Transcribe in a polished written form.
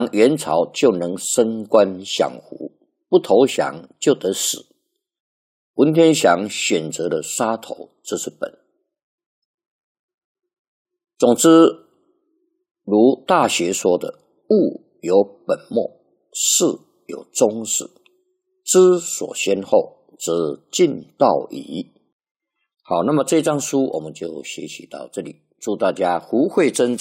元朝就能升官享福，不投降就得死。文天祥选择了杀头，这是本。总之，如大学说的，物有本末，事有终始，知所先后，则近道矣。好，那么这章书我们就学习到这里，祝大家福慧增长。